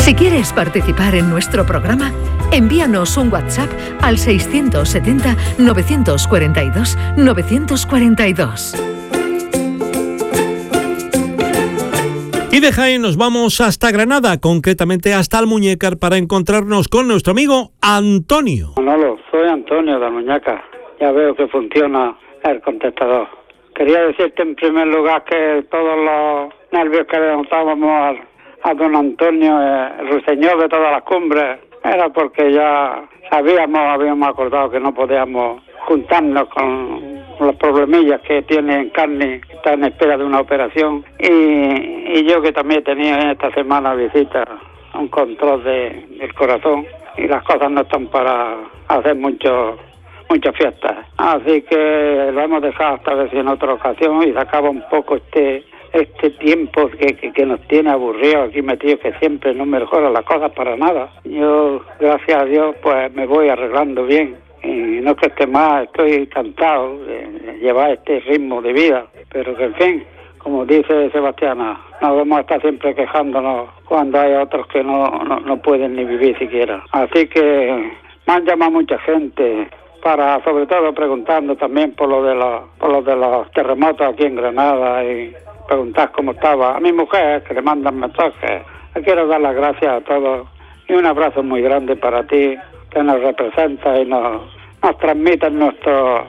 Si quieres participar en nuestro programa, envíanos un WhatsApp al 670-942-942. Y de Jaén nos vamos hasta Granada, concretamente hasta Almuñécar, para encontrarnos con nuestro amigo Antonio. Manolo, soy Antonio de Almuñécar. Ya veo que funciona el contestador. Quería decirte en primer lugar que todos los nervios que le notábamos a don Antonio, el ruiseñor de todas las cumbres, era porque ya habíamos acordado que no podíamos juntarnos con los problemillas que tiene en carne, está en espera de una operación, y yo que también tenía en esta semana visita, un control del corazón, y las cosas no están para hacer muchas fiestas. Así que lo hemos dejado hasta ver si en otra ocasión y se acaba un poco este tiempo que nos tiene aburridos aquí metidos, que siempre no mejoran las cosas para nada. Yo, gracias a Dios, pues me voy arreglando bien. Y no que esté más, estoy cansado de llevar este ritmo de vida. Pero que, en fin, como dice Sebastiana, no vamos a estar siempre quejándonos cuando hay otros que no pueden ni vivir siquiera. Así que me han llamado mucha gente, sobre todo preguntando también por lo de los terremotos aquí en Granada, y preguntar cómo estaba. A mi mujer, que le mandan mensajes. Le quiero dar las gracias a todos y un abrazo muy grande para ti, que nos representa y nos transmite nuestras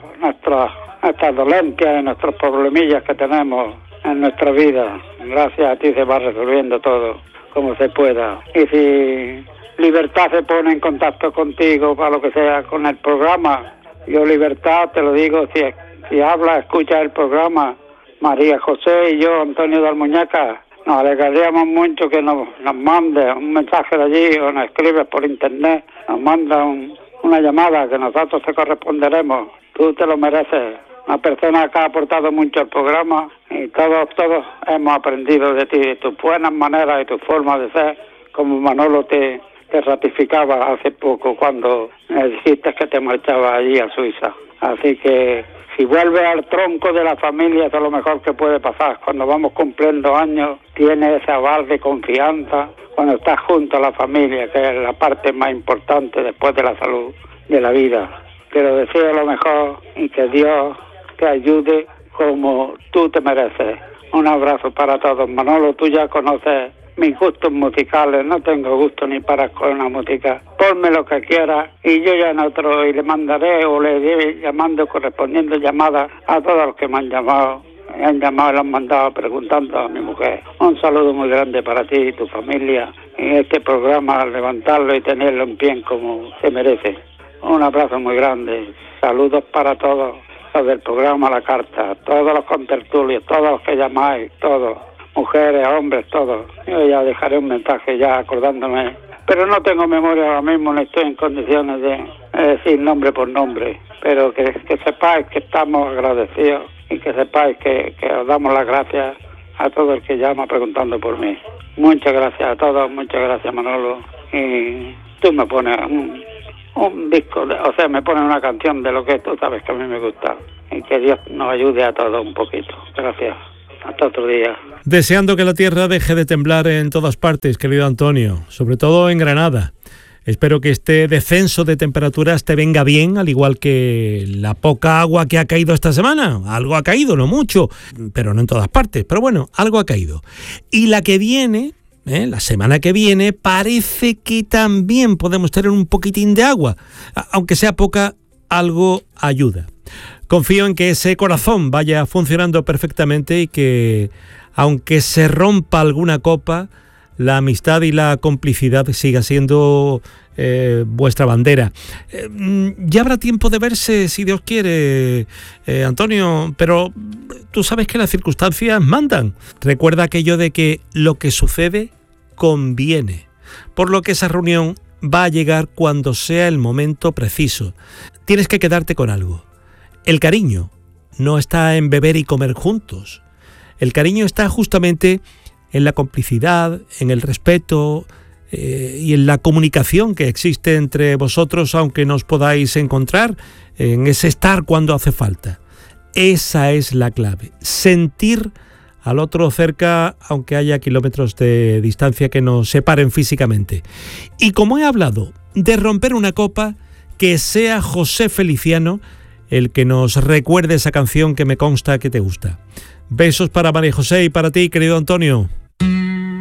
dolencias y nuestros problemillas que tenemos en nuestra vida. Gracias a ti se va resolviendo todo como se pueda. Y si Libertad se pone en contacto contigo para lo que sea con el programa, yo, Libertad, te lo digo, si habla, escucha el programa, María José y yo, Antonio de Almuñécar, nos alegraríamos mucho que nos mande un mensaje de allí, o nos escribes por internet, nos manda una llamada que nosotros te corresponderemos. Tú te lo mereces. Una persona que ha aportado mucho al programa, y todos hemos aprendido de ti, de tus buenas maneras y tu forma de ser, como Manolo te ratificaba hace poco cuando me dijiste que te marchabas allí a Suiza. Así que si vuelves al tronco de la familia, eso es lo mejor que puede pasar. Cuando vamos cumpliendo años, tienes ese aval de confianza cuando estás junto a la familia, que es la parte más importante después de la salud de la vida. Te lo deseo lo mejor y que Dios te ayude como tú te mereces. Un abrazo para todos. Manolo, tú ya conoces mis gustos musicales, no tengo gusto ni para con una música. Ponme lo que quieras y yo ya en otro, y le mandaré o le iré llamando, correspondiendo llamadas a todos los que me han llamado y le han mandado preguntando a mi mujer. Un saludo muy grande para ti y tu familia en este programa, levantarlo y tenerlo en pie como se merece. Un abrazo muy grande. Saludos para todos los del programa La Carta, todos los contertulios, todos los que llamáis, todos. Mujeres, hombres, todos. Yo ya dejaré un mensaje ya acordándome, pero no tengo memoria ahora mismo, no estoy en condiciones de decir nombre por nombre, pero que sepáis que estamos agradecidos y que sepáis que os damos las gracias a todo el que llama preguntando por mí. Muchas gracias a todos, muchas gracias, Manolo, y tú me pones un disco, me pones una canción de lo que tú sabes que a mí me gusta, y que Dios nos ayude a todos un poquito. Gracias. Hasta otro día. Deseando que la tierra deje de temblar en todas partes, querido Antonio, sobre todo en Granada. Espero que este descenso de temperaturas te venga bien, al igual que la poca agua que ha caído esta semana. Algo ha caído, no mucho, pero no en todas partes, pero bueno, algo ha caído. Y la que viene, la semana que viene, parece que también podemos tener un poquitín de agua. Aunque sea poca, algo ayuda. Confío en que ese corazón vaya funcionando perfectamente y que, aunque se rompa alguna copa, la amistad y la complicidad siga siendo vuestra bandera. Ya habrá tiempo de verse, si Dios quiere, Antonio, pero tú sabes que las circunstancias mandan. Recuerda aquello de que lo que sucede conviene, por lo que esa reunión va a llegar cuando sea el momento preciso. Tienes que quedarte con algo. El cariño no está en beber y comer juntos. El cariño está justamente en la complicidad, en el respeto y en la comunicación que existe entre vosotros, aunque no os podáis encontrar, en ese estar cuando hace falta. Esa es la clave. Sentir al otro cerca, aunque haya kilómetros de distancia que nos separen físicamente. Y como he hablado de romper una copa, que sea José Feliciano el que nos recuerde esa canción que me consta que te gusta. Besos para María José y para ti, querido Antonio.